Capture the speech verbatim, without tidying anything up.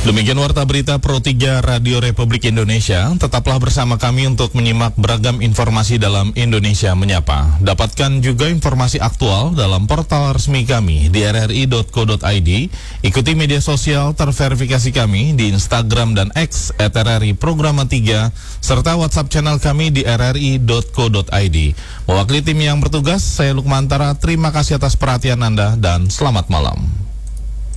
Demikian Warta Berita Pro tiga Radio Republik Indonesia. Tetaplah bersama kami untuk menyimak beragam informasi dalam Indonesia Menyapa. Dapatkan juga informasi aktual dalam portal resmi kami di r r i dot co dot i d. Ikuti media sosial terverifikasi kami di Instagram dan X et r r i Programa tiga, serta WhatsApp channel kami di r r i dot co dot i d. Mewakili tim yang bertugas, saya Lukmantara. Terima kasih atas perhatian Anda dan selamat malam.